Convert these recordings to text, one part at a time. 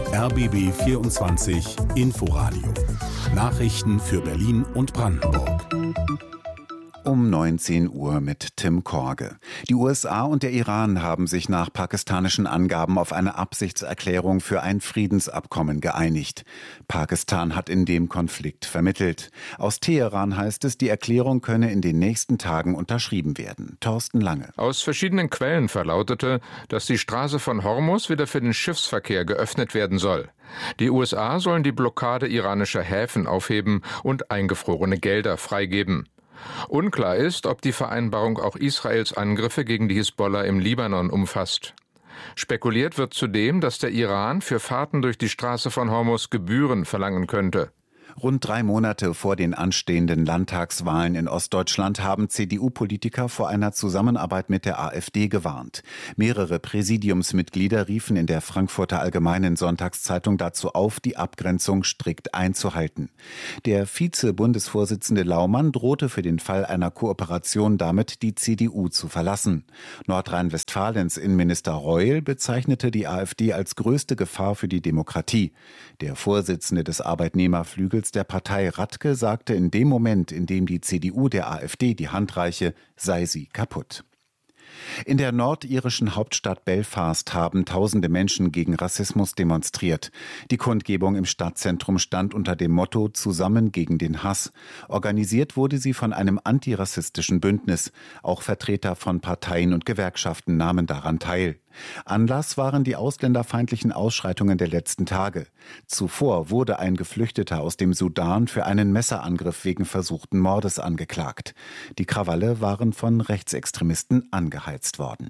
RBB 24 Inforadio. Nachrichten für Berlin und Brandenburg. Um 19 Uhr mit Tim Korge. Die USA und der Iran haben sich nach pakistanischen Angaben auf eine Absichtserklärung für ein Friedensabkommen geeinigt. Pakistan hat in dem Konflikt vermittelt. Aus Teheran heißt es, die Erklärung könne in den nächsten Tagen unterschrieben werden. Thorsten Lange. Aus verschiedenen Quellen verlautete, dass die Straße von Hormuz wieder für den Schiffsverkehr geöffnet werden soll. Die USA sollen die Blockade iranischer Häfen aufheben und eingefrorene Gelder freigeben. Unklar ist, ob die Vereinbarung auch Israels Angriffe gegen die Hisbollah im Libanon umfasst. Spekuliert wird zudem, dass der Iran für Fahrten durch die Straße von Hormuz Gebühren verlangen könnte. Rund 3 Monate vor den anstehenden Landtagswahlen in Ostdeutschland haben CDU-Politiker vor einer Zusammenarbeit mit der AfD gewarnt. Mehrere Präsidiumsmitglieder riefen in der Frankfurter Allgemeinen Sonntagszeitung dazu auf, die Abgrenzung strikt einzuhalten. Der Vize-Bundesvorsitzende Laumann drohte für den Fall einer Kooperation damit, die CDU zu verlassen. Nordrhein-Westfalens Innenminister Reul bezeichnete die AfD als größte Gefahr für die Demokratie. Der Vorsitzende des Arbeitnehmerflügels der Partei Radke sagte, in dem Moment, in dem die CDU der AfD die Hand reiche, sei sie kaputt. In der nordirischen Hauptstadt Belfast haben tausende Menschen gegen Rassismus demonstriert. Die Kundgebung im Stadtzentrum stand unter dem Motto »Zusammen gegen den Hass«. Organisiert wurde sie von einem antirassistischen Bündnis. Auch Vertreter von Parteien und Gewerkschaften nahmen daran teil. Anlass waren die ausländerfeindlichen Ausschreitungen der letzten Tage. Zuvor wurde ein Geflüchteter aus dem Sudan für einen Messerangriff wegen versuchten Mordes angeklagt. Die Krawalle waren von Rechtsextremisten angeheizt worden.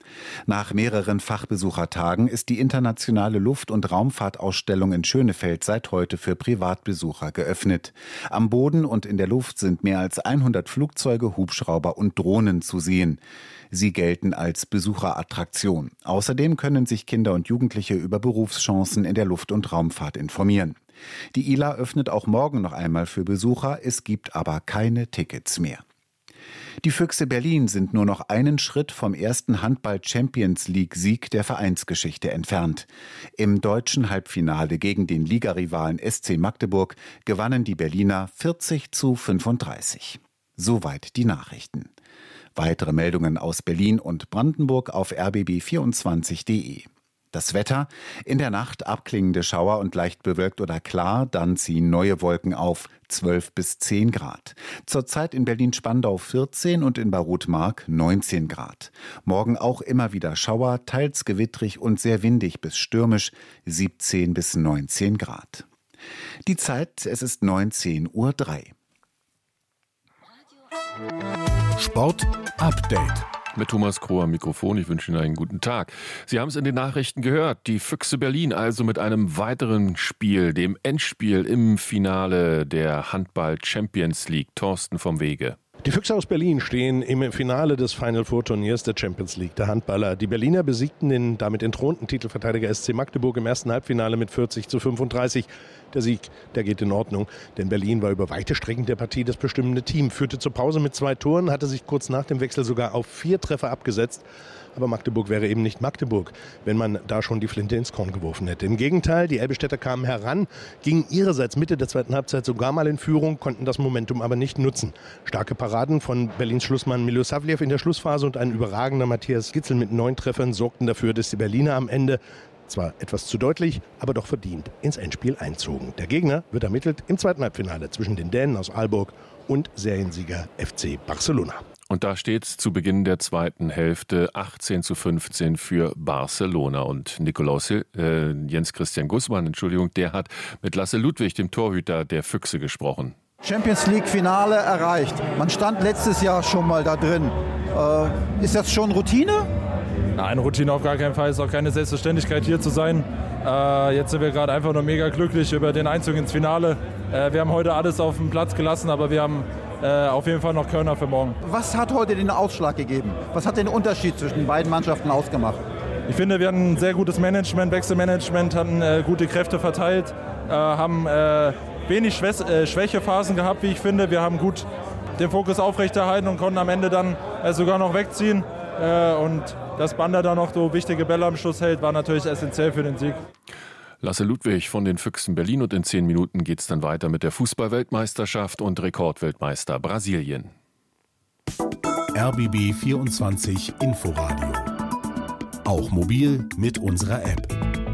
Nach mehreren Fachbesuchertagen ist die internationale Luft- und Raumfahrtausstellung in Schönefeld seit heute für Privatbesucher geöffnet. Am Boden und in der Luft sind mehr als 100 Flugzeuge, Hubschrauber und Drohnen zu sehen. Sie gelten als Besucherattraktion. Außerdem können sich Kinder und Jugendliche über Berufschancen in der Luft- und Raumfahrt informieren. Die ILA öffnet auch morgen noch einmal für Besucher, es gibt aber keine Tickets mehr. Die Füchse Berlin sind nur noch einen Schritt vom ersten Handball-Champions-League-Sieg der Vereinsgeschichte entfernt. Im deutschen Halbfinale gegen den Ligarivalen SC Magdeburg gewannen die Berliner 40:35. Soweit die Nachrichten. Weitere Meldungen aus Berlin und Brandenburg auf rbb24.de. Das Wetter: in der Nacht abklingende Schauer und leicht bewölkt oder klar, dann ziehen neue Wolken auf, 12 bis 10 Grad. Zurzeit in Berlin-Spandau 14 und in Barut-Mark 19 Grad. Morgen auch immer wieder Schauer, teils gewittrig und sehr windig bis stürmisch, 17 bis 19 Grad. Die Zeit, es ist 19:03 Uhr. Sport Update. Mit Thomas Kroh am Mikrofon. Ich wünsche Ihnen einen guten Tag. Sie haben es in den Nachrichten gehört. Die Füchse Berlin also mit einem weiteren Spiel, dem Endspiel im Finale der Handball Champions League. Thorsten vom Wege. Die Füchse aus Berlin stehen im Finale des Final Four Turniers der Champions League der Handballer. Die Berliner besiegten den damit entthronten Titelverteidiger SC Magdeburg im ersten Halbfinale mit 40:35. Der Sieg, der geht in Ordnung, denn Berlin war über weite Strecken der Partie das bestimmende Team, führte zur Pause mit 2 Toren, hatte sich kurz nach dem Wechsel sogar auf 4 Treffer abgesetzt. Aber Magdeburg wäre eben nicht Magdeburg, wenn man da schon die Flinte ins Korn geworfen hätte. Im Gegenteil, die Elbestädter kamen heran, gingen ihrerseits Mitte der zweiten Halbzeit sogar mal in Führung, konnten das Momentum aber nicht nutzen. Starke Paraden von Berlins Schlussmann Milosavljev in der Schlussphase und ein überragender Matthias Gitzel mit 9 Treffern sorgten dafür, dass die Berliner am Ende zwar etwas zu deutlich, aber doch verdient ins Endspiel einzogen. Der Gegner wird ermittelt im zweiten Halbfinale zwischen den Dänen aus Aalborg und Seriensieger FC Barcelona. Und da steht es zu Beginn der zweiten Hälfte 18:15 für Barcelona. Und Jens Christian Gussmann, der hat mit Lasse Ludwig, dem Torhüter der Füchse, gesprochen. Champions League Finale erreicht. Man stand letztes Jahr schon mal da drin. Ist das schon Routine? Nein, Routine auf gar keinen Fall. Es ist auch keine Selbstverständlichkeit, hier zu sein. Jetzt sind wir gerade einfach nur mega glücklich über den Einzug ins Finale. Wir haben heute alles auf den Platz gelassen, aber wir haben auf jeden Fall noch Körner für morgen. Was hat heute den Ausschlag gegeben? Was hat den Unterschied zwischen den beiden Mannschaften ausgemacht? Ich finde, wir hatten ein sehr gutes Management, Wechselmanagement, hatten gute Kräfte verteilt, haben wenig Schwächephasen gehabt, wie ich finde. Wir haben gut den Fokus aufrechterhalten und konnten am Ende dann sogar noch wegziehen. Und dass Banda da noch so wichtige Bälle am Schluss hält, war natürlich essentiell für den Sieg. Lasse Ludwig von den Füchsen Berlin und in 10 Minuten geht's dann weiter mit der Fußball-Weltmeisterschaft und Rekordweltmeister Brasilien. RBB 24 Inforadio. Auch mobil mit unserer App.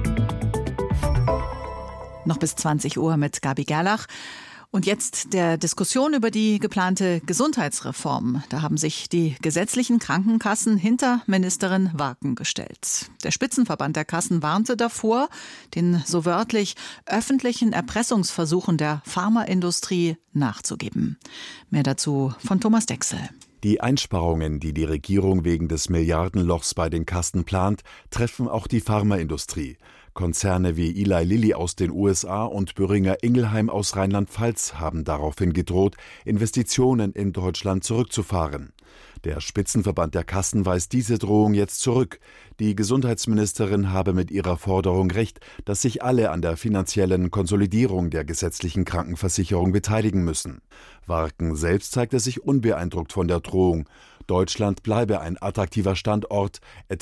Noch bis 20 Uhr mit Gabi Gerlach. Und jetzt der Diskussion über die geplante Gesundheitsreform. Da haben sich die gesetzlichen Krankenkassen hinter Ministerin Warken gestellt. Der Spitzenverband der Kassen warnte davor, den so wörtlich öffentlichen Erpressungsversuchen der Pharmaindustrie nachzugeben. Mehr dazu von Thomas Dexel. Die Einsparungen, die die Regierung wegen des Milliardenlochs bei den Kassen plant, treffen auch die Pharmaindustrie. Konzerne wie Eli Lilly aus den USA und Boehringer Ingelheim aus Rheinland-Pfalz haben daraufhin gedroht, Investitionen in Deutschland zurückzufahren. Der Spitzenverband der Kassen weist diese Drohung jetzt zurück. Die Gesundheitsministerin habe mit ihrer Forderung recht, dass sich alle an der finanziellen Konsolidierung der gesetzlichen Krankenversicherung beteiligen müssen. Warken selbst zeigte sich unbeeindruckt von der Drohung. Deutschland bleibe ein attraktiver Standort,